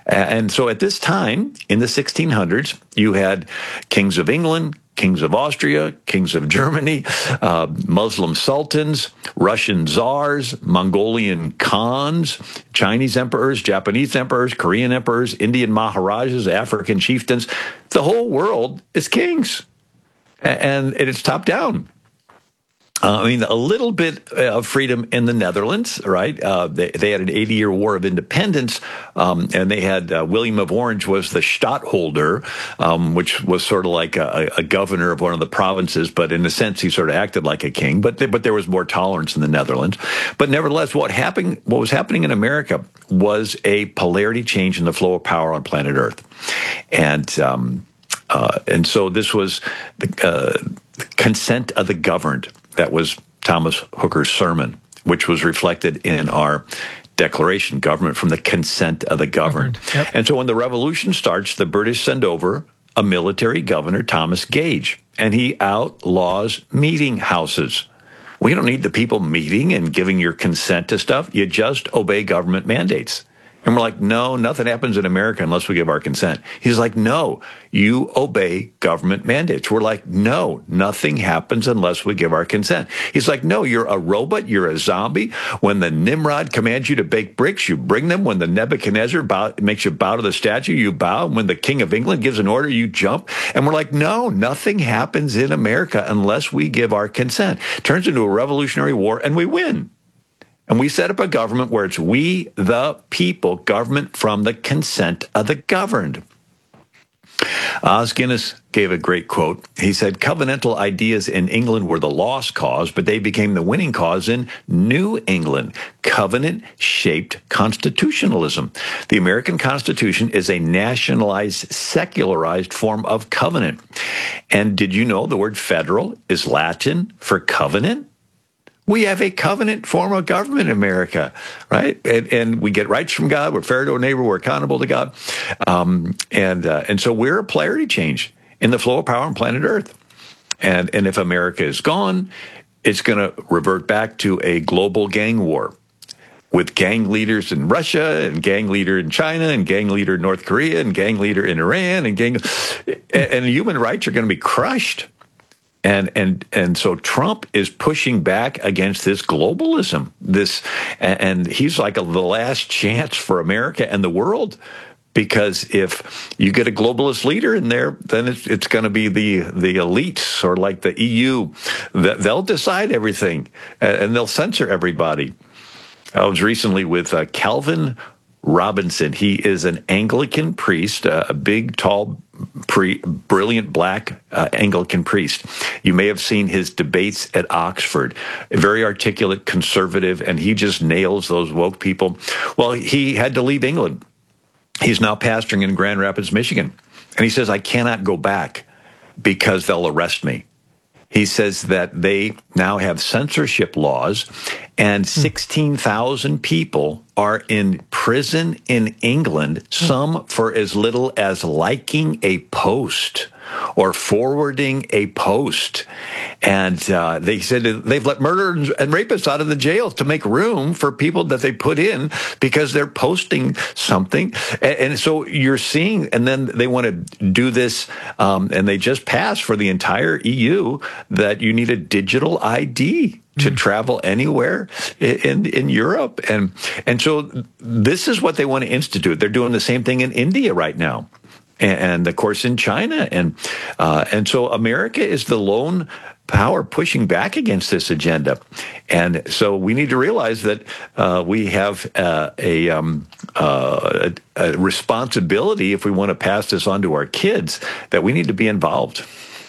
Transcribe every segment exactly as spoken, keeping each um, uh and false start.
And so at this time, in the sixteen hundreds, you had kings of England, kings of Austria, kings of Germany, uh, Muslim sultans, Russian czars, Mongolian khans, Chinese emperors, Japanese emperors, Korean emperors, Indian maharajas, African chieftains. The whole world is kings, and it's top down. Uh, I mean, a little bit of freedom in the Netherlands, right? Uh, they, they had an eighty-year war of independence, um, and they had uh, William of Orange was the stadtholder, um, which was sort of like a, a governor of one of the provinces, but in a sense, he sort of acted like a king. But they, but there was more tolerance in the Netherlands. But nevertheless, what happened, what was happening in America was a polarity change in the flow of power on planet Earth, and um, uh, and so this was the uh, consent of the governed. That was Thomas Hooker's sermon, which was reflected in our declaration, government from the consent of the governed. Yep. And so when the revolution starts, the British send over a military governor, Thomas Gage, and he outlaws meeting houses. We don't need the people meeting and giving your consent to stuff. You just obey government mandates. And we're like, no, nothing happens in America unless we give our consent. He's like, no, you obey government mandates. We're like, no, nothing happens unless we give our consent. He's like, no, you're a robot. You're a zombie. When the Nimrod commands you to bake bricks, you bring them. When the Nebuchadnezzar bow, makes you bow to the statue, you bow. When the King of England gives an order, you jump. And we're like, no, nothing happens in America unless we give our consent. Turns into a revolutionary war, and we win. And we set up a government where it's we, the people, government from the consent of the governed. Os Guinness gave a great quote. He said, covenantal ideas in England were the lost cause, but they became the winning cause in New England. Covenant-shaped constitutionalism. The American Constitution is a nationalized, secularized form of covenant. And did you know the word federal is Latin for covenant? We have a covenant form of government in America, right? And, and we get rights from God. We're fair to our neighbor. We're accountable to God. Um, and uh, and so we're a polarity change in the flow of power on planet Earth. And, and if America is gone, it's going to revert back to a global gang war with gang leaders in Russia and gang leader in China and gang leader in North Korea and gang leader in Iran and gang, and human rights are going to be crushed. And and and so Trump is pushing back against this globalism. This and he's like a, the last chance for America and the world, because if you get a globalist leader in there, then it's it's going to be the the elites or like the E U. They'll decide everything and they'll censor everybody. I was recently with uh, Calvin Robinson. He is an Anglican priest, uh, a big, tall, pre- brilliant black uh, Anglican priest. You may have seen his debates at Oxford. A very articulate conservative, and he just nails those woke people. Well, he had to leave England. He's now pastoring in Grand Rapids, Michigan. And he says, I cannot go back because they'll arrest me. He says that they now have censorship laws, and sixteen thousand people are in prison in England, some for as little as liking a post or forwarding a post. And uh, they said they've let murderers and rapists out of the jails to make room for people that they put in because they're posting something. And, and so you're seeing, and then they want to do this, um, and they just passed for the entire E U that you need a digital I D to mm. travel anywhere in in Europe. And and so this is what they want to institute. They're doing the same thing in India right now. And, of course, in China. And uh, and so America is the lone power pushing back against this agenda. And so we need to realize that uh, we have uh, a, um, uh, a, a responsibility, if we want to pass this on to our kids, that we need to be involved.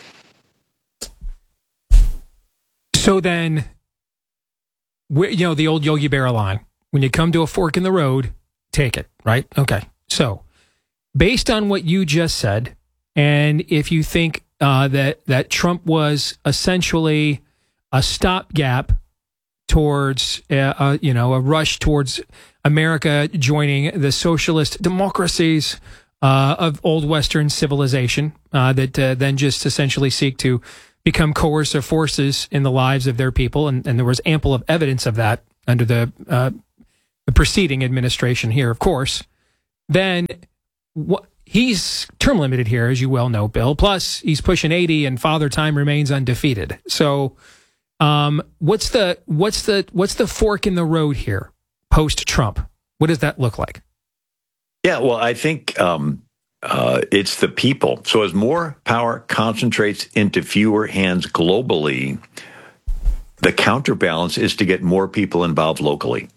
So then, you know, the old Yogi Berra line, when you come to a fork in the road, take it, right? Okay, so based on what you just said, and if you think uh, that that Trump was essentially a stopgap towards, uh, uh, you know, a rush towards America joining the socialist democracies uh, of old Western civilization uh, that uh, then just essentially seek to become coercive forces in the lives of their people, and, and there was ample of evidence of that under the, uh, the preceding administration here, of course. then what? He's term limited here, as you well know, Bill. Plus, he's pushing eighty, and Father Time remains undefeated. So, um, what's the what's the what's the fork in the road here post Trump? What does that look like? Yeah, well, I think um, uh, it's the people. So, as more power concentrates into fewer hands globally, the counterbalance is to get more people involved locally.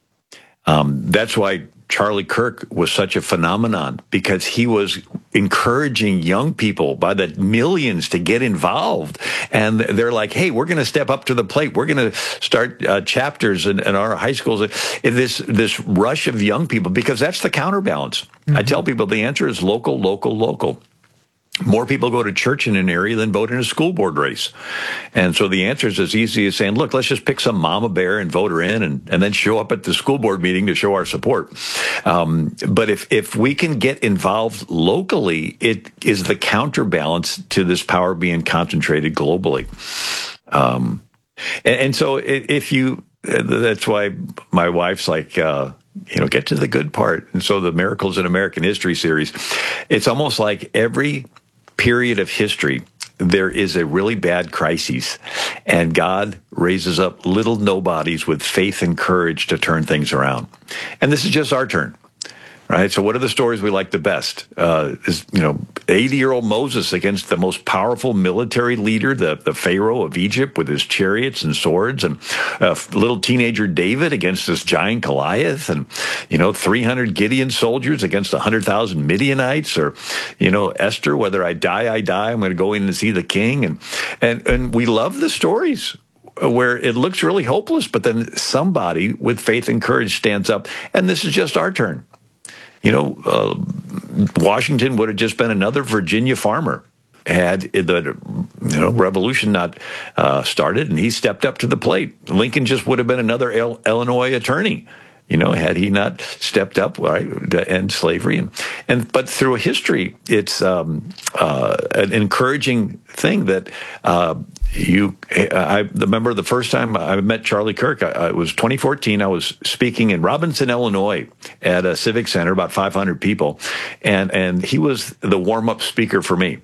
Um, that's why Charlie Kirk was such a phenomenon, because he was encouraging young people by the millions to get involved. And they're like, hey, we're going to step up to the plate. We're going to start uh, chapters in, in our high schools. In this, this rush of young people, because that's the counterbalance. Mm-hmm. I tell people the answer is local, local, local. More people go to church in an area than vote in a school board race. And so the answer is as easy as saying, look, let's just pick some mama bear and vote her in, and, and then show up at the school board meeting to show our support. Um, but if, if we can get involved locally, it is the counterbalance to this power being concentrated globally. Um, and, and so if you, that's why my wife's like, uh, you know, get to the good part. And so the Miracles in American History series, it's almost like every period of history, there is a really bad crisis, and God raises up little nobodies with faith and courage to turn things around. And this is just our turn. Right. So what are the stories we like the best? Uh, is, you know, eighty-year-old Moses against the most powerful military leader, the, the Pharaoh of Egypt, with his chariots and swords, and uh, little teenager David against this giant Goliath, and, you know, three hundred Gideon soldiers against one hundred thousand Midianites, or, you know, Esther, whether I die, I die, I'm going to go in and see the king. And, and, and we love the stories where it looks really hopeless, but then somebody with faith and courage stands up, and this is just our turn. You know, uh, Washington would have just been another Virginia farmer had the you know revolution not uh, started, and he stepped up to the plate. Lincoln just would have been another Il- Illinois attorney, you know, had he not stepped up, right, to end slavery. And, and but through history, it's um, uh, an encouraging thing that uh, you. I remember the first time I met Charlie Kirk. I, it was twenty fourteen. I was speaking in Robinson, Illinois, at a civic center, about five hundred people, and and he was the warm-up speaker for me.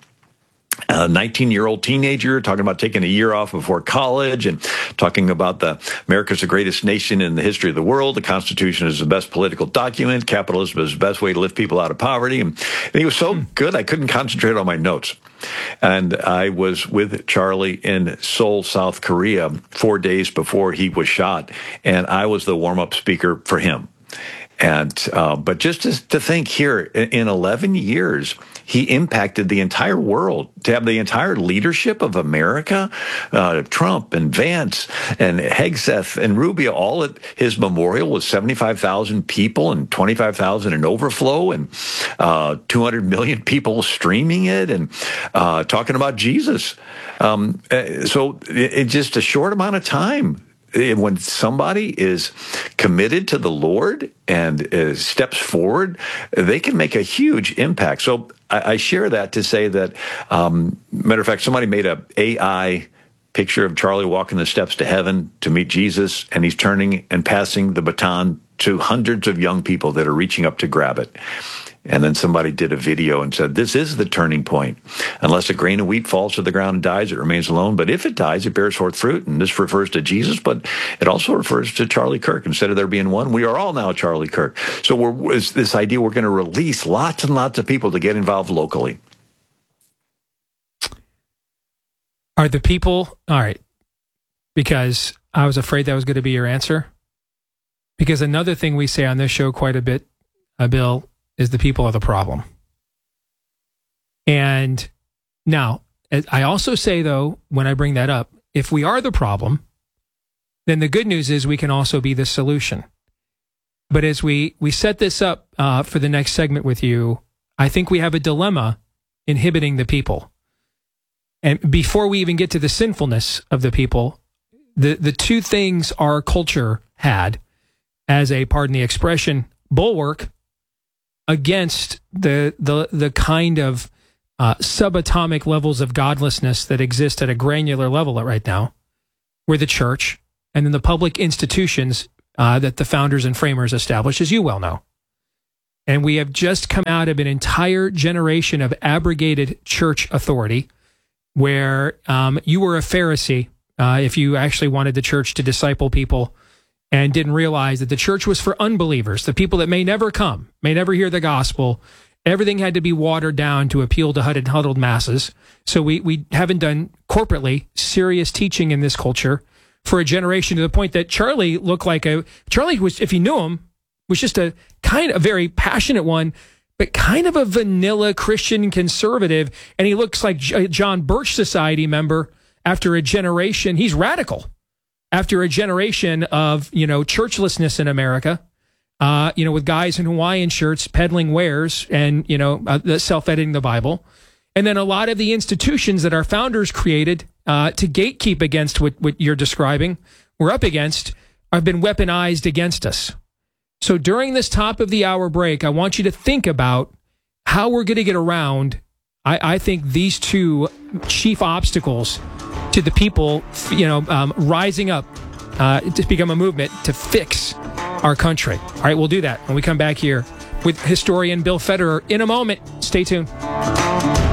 A nineteen-year-old teenager talking about taking a year off before college, and talking about the America's the greatest nation in the history of the world. The Constitution is the best political document. Capitalism is the best way to lift people out of poverty. And, and he was so good, I couldn't concentrate on my notes. And I was with Charlie in Seoul, South Korea, four days before he was shot, and I was the warm-up speaker for him. And uh, but just to, to think here, in eleven years, he impacted the entire world. To have the entire leadership of America, uh, Trump and Vance and Hegseth and Rubio, all at his memorial was seventy-five thousand people and twenty-five thousand in overflow, and uh, two hundred million people streaming it, and uh, talking about Jesus. Um, so in just a short amount of time, when somebody is committed to the Lord and uh, steps forward, they can make a huge impact. So I, I share that to say that, um, matter of fact, somebody made a A I picture of Charlie walking the steps to heaven to meet Jesus, and he's turning and passing the baton to hundreds of young people that are reaching up to grab it. And then somebody did a video and said, this is the turning point. Unless a grain of wheat falls to the ground and dies, it remains alone. But if it dies, it bears forth fruit. And this refers to Jesus, but it also refers to Charlie Kirk. Instead of there being one, we are all now Charlie Kirk. So we're it's this idea we're going to release lots and lots of people to get involved locally. Are the people, all right, because I was afraid that was going to be your answer. Because another thing we say on this show quite a bit, uh, Bill, is the people are the problem. And now, I also say, though, when I bring that up, if we are the problem, then the good news is we can also be the solution. But as we, we set this up uh, for the next segment with you, I think we have a dilemma inhibiting the people. And before we even get to the sinfulness of the people, the, the two things our culture had as a, pardon the expression, bulwark against the the the kind of uh, subatomic levels of godlessness that exist at a granular level right now, were the church and then the public institutions uh, that the founders and framers established, as you well know. And we have just come out of an entire generation of abrogated church authority where um, you were a Pharisee uh, if you actually wanted the church to disciple people and didn't realize that the church was for unbelievers, the people that may never come, may never hear the gospel. Everything had to be watered down to appeal to huddled, huddled masses. So we, we haven't done corporately serious teaching in this culture for a generation, to the point that Charlie looked like a, Charlie was, if you knew him, was just a kind of a very passionate one, but kind of a vanilla Christian conservative. And he looks like a John Birch Society member after a generation. He's radical after a generation of, you know, churchlessness in America, uh, you know, with guys in Hawaiian shirts peddling wares and, you know, uh, self-editing the Bible. And then a lot of the institutions that our founders created uh, to gatekeep against what, what you're describing, we're up against, have been weaponized against us. So during this top of the hour break, I want you to think about how we're going to get around, I, I think, these two chief obstacles to the people, you know, um, rising up uh, to become a movement to fix our country. All right, we'll do that when we come back here with historian Bill Federer in a moment. Stay tuned.